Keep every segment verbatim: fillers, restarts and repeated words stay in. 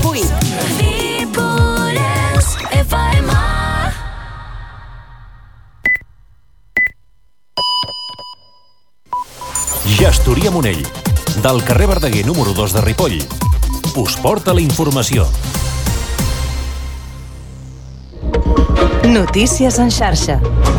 vuit. Ripollès F M. Gestoria Monell, del carrer Verdaguer número dos de Ripoll, us porta la informació. Notícies en xarxa.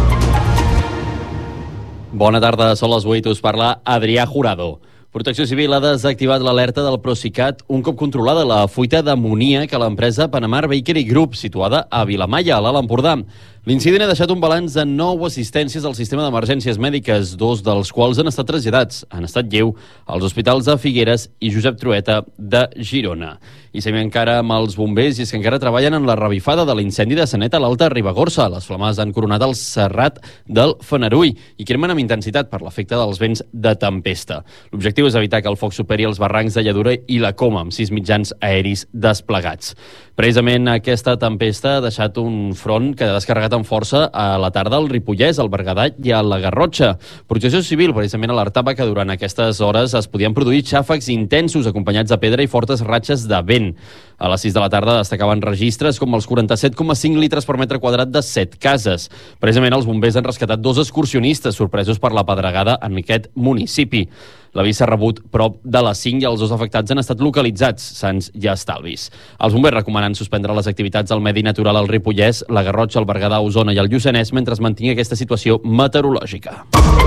Bona tarda, són les vuit, us parla Adrià Jurado. Protecció Civil ha desactivat l'alerta del Procicat un cop controlada la fuita d'amoníac a l'empresa Panamar Bakery Group, situada a Vilamalla, a l'Alt Empordà. L'incident ha deixat un balanç de nou assistències al sistema d'emergències mèdiques, dos dels quals han estat traslladats, en estat lleu, als hospitals de Figueres i Josep Trueta de Girona. I seguim encara amb els bombers, i és que encara treballen en la revifada de l'incendi de Sanet a l'Alta Ribagorça. Les flames han coronat el serrat del Fenarull i cremen amb intensitat per l'efecte dels vents de tempesta. L'objectiu és evitar que el foc superi els barrancs de Lladura i la Coma, amb sis mitjans aeris desplegats. Precisament aquesta tempesta ha deixat un front que ha descarregat amb força a la tarda al Ripollès, al Berguedà i a la Garrotxa. Protecció Civil precisament alertava que durant aquestes hores es podien produir xàfecs intensos acompanyats de pedra i fortes ratxes de vent. A les sis de la tarda destacaven registres com els quaranta-set coma cinc litres per metre quadrat de set cases. Precisament els bombers han rescatat dos excursionistes sorpresos per la pedregada en aquest municipi. L'avís s'ha rebut prop de les cinc i els dos afectats han estat localitzats, sans i estalvis. Els bombers recomanen suspendre les activitats al medi natural al Ripollès, la Garrotxa, el Berguedà, Osona i el Lluçanès mentre es mantingui aquesta situació meteorològica.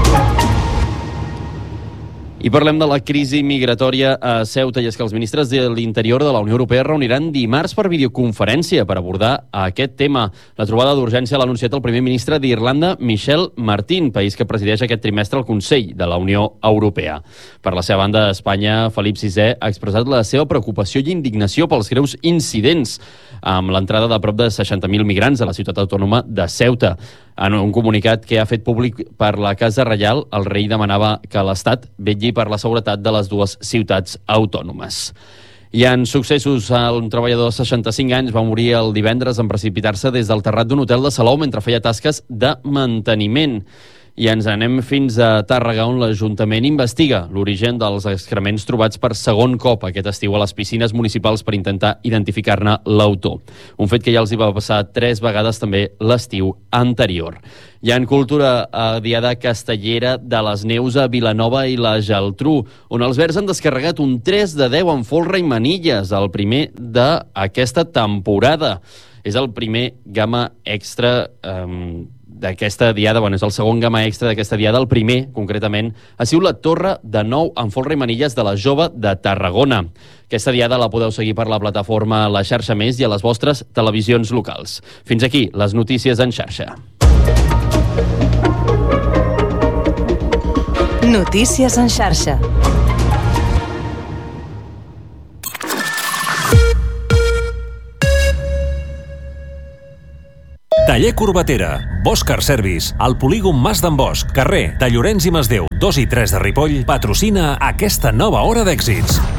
I parlem de la crisi migratòria a Ceuta, i és que els ministres de l'Interior de la Unió Europea reuniran dimarts per videoconferència per abordar aquest tema. La trobada d'urgència l'ha anunciat el primer ministre d'Irlanda, Michel Martin, país que presideix aquest trimestre el Consell de la Unió Europea. Per la seva banda, Espanya, Felip sisè ha expressat la seva preocupació i indignació pels greus incidents amb l'entrada de prop de seixanta mil migrants a la ciutat autònoma de Ceuta. En un comunicat que ha fet públic per la Casa Reial, el rei demanava que l'Estat vetlli per la seguretat de les dues ciutats autònomes. I en successos, un treballador de seixanta-cinc anys va morir el divendres en precipitar-se des del terrat d'un hotel de Salou mentre feia tasques de manteniment. I ens anem fins a Tàrrega, on l'Ajuntament investiga l'origen dels excrements trobats per segon cop aquest estiu a les piscines municipals per intentar identificar-ne l'autor. Un fet que ja els hi va passar tres vegades també l'estiu anterior. I en cultura, a Diada Castellera de les Neus a Vilanova i la Geltrú, on els verds han descarregat un tres de deu en folre i manilles, el primer d'aquesta temporada. És el primer gamma extra eh, d'aquesta diada, bueno, és el segon gamma extra d'aquesta diada, el primer, concretament, ha sigut la Torre de Nou en folre i manilles de la Jove de Tarragona. Aquesta diada la podeu seguir per la plataforma La Xarxa Més i a les vostres televisions locals. Fins aquí, les notícies en xarxa. Notícies en xarxa. Taller Corbatera, Bosch Car Service, al polígon Mas d'en Bosch, carrer de Llorenç i Masdeu, dos i tres de Ripoll, patrocina aquesta nova hora d'èxits.